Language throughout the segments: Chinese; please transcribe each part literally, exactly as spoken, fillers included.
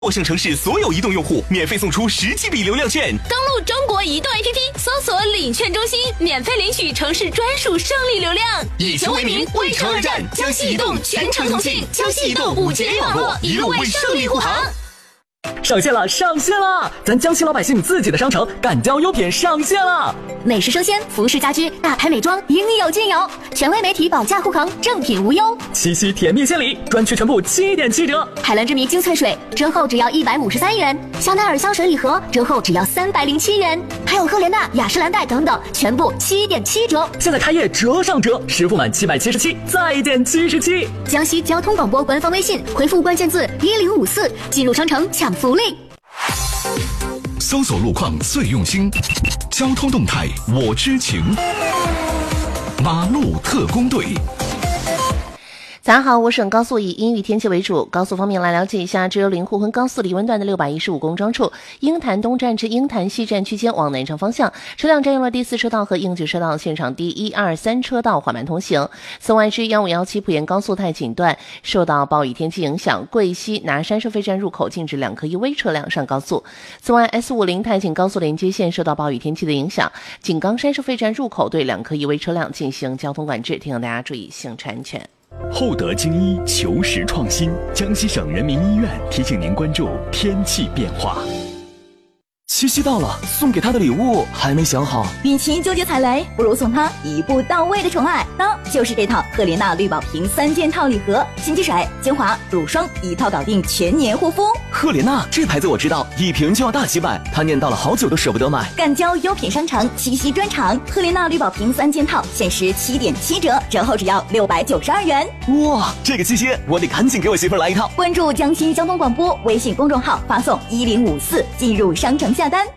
沃盛城市所有移动用户免费送出十 G B 流量券。 登录中国移动 A P P， 搜索领券中心，免费领取城市专属胜利流量。 以球为名，为城而战。江西移动全程通信，江西移动五 G 网络，一路为胜利护航。 上线了，上线了！咱江西老百姓自己的商城敢雕优品上线了。 美食生鲜、服饰家居、大牌美妆，应有尽有。权威媒体保价护航，正品无忧。 七夕甜蜜献礼，专区全部七点七折。 海蓝之谜精粹水折后只要一百五十三元，香奈儿香水礼盒折后只要三百零七元，还有赫莲娜、雅诗兰黛等等，全部七点七折。 现在开业折上折，实付满七百七十七，再减七十七。 江西交通广播官方微信回复关键字一零五四，进入商城抢福利。 搜索路况最用心，交通动态我知情。马路特工队。 早上好，我省高速以阴雨天气为主。高速方面来了解一下，只有临沪昆高速理温段的六百一十五公庄处，鹰潭东站至鹰潭西站区间往南上方向，车辆占用了第四车道和应急车道，现场第一、二、三车道缓慢通行。此外是一五一七普盐高速太锦段受到暴雨天气影响，贵西拿山收费站入口禁止两颗一微车辆上高速。此外 S 五零太锦高速连接线受到暴雨天气的影响，井冈山收费站入口对两颗一微车辆进行交通管制，提醒大家注意行车安全。 厚德精医，求实创新。江西省人民医院提醒您关注天气变化。 七夕到了，送给他的礼物还没想好。 与其纠结踩雷，不如送他一步到位的宠爱，那就是这套赫莲娜绿宝瓶三件套礼盒，心机水、精华、乳霜一套搞定全年护肤。 赫莲娜这牌子我知道，一瓶就要大几百，他念叨了好久都舍不得买。 赣交优品商城七夕专场，赫莲娜绿宝瓶三件套限时七点七折，折后只要六百九十二元。 哇，这个七夕我得赶紧给我媳妇来一套。 关注江西交通广播微信公众号，发送一零五四进入商城下单。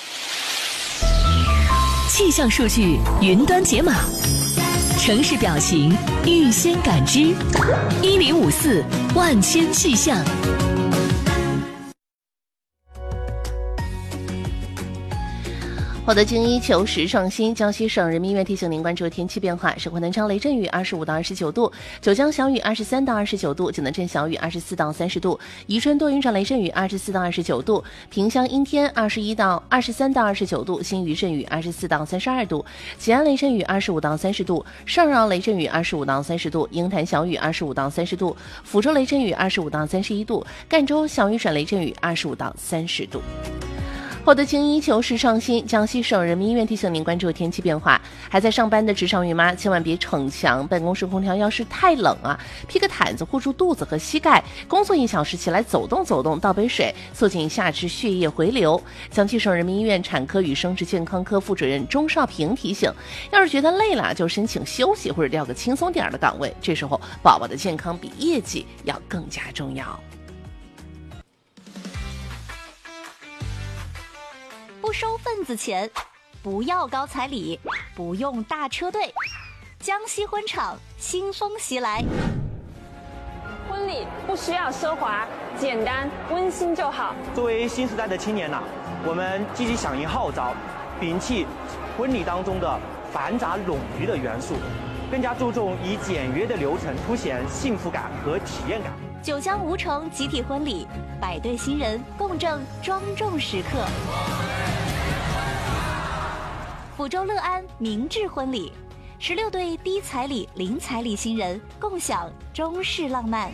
气象数据云端解码，城市表情预先感知，一零五四万千气象。 获得精益求实创新，江西省人民医院提醒您关注天气变化。省会南昌雷阵雨二十五到二十九度，九江小雨二十三到二十九度，济南阵小雨二十四到三十度，宜春多云转雷阵雨二十四到二十九度，萍乡阴天二十一到二十三到二十九度，新余阵雨二十四到三十二度，吉安雷阵雨二十五到三十度，上饶雷阵雨二十五到三十度，鹰潭小雨二十五到三十度，抚州雷阵雨二十五到三十一度，赣州小雨转雷阵雨二十五到三十度。获得精益求实创新，江西省人民医院提醒您关注天气变化。还在上班的职场孕妈千万别逞强，办公室空调要是太冷啊，披个毯子护住肚子和膝盖，工作一小时起来走动走动，倒杯水，促进下肢血液回流。江西省人民医院产科与生殖健康科副主任钟少平提醒，要是觉得累了就申请休息或者调个轻松点的岗位，这时候宝宝的健康比业绩要更加重要。 不收份子钱，不要高彩礼，不用大车队。江西婚场新风袭来。 婚礼不需要奢华，简单温馨就好。 作为新时代的青年呐、啊，我们积极响应号召，摒弃婚礼当中的繁杂冗余的元素，更加注重以简约的流程凸显幸福感和体验感。 九江吴城集体婚礼，百对新人共振庄重时刻。抚州乐安明志婚礼，十六对低彩礼、零彩礼新人共享中式浪漫。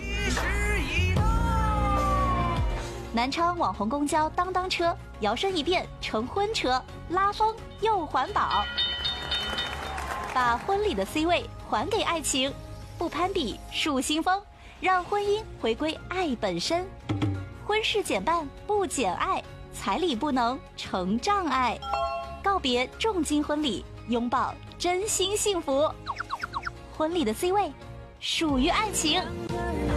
南昌网红公交当当车摇身一变成婚车，拉风又环保，把婚礼的 C 位还给爱情，不攀比树新风，让婚姻回归爱本身。婚事减半不减爱，彩礼不能成障碍。告别重金婚礼，拥抱真心幸福。婚礼的 C 位属于爱情。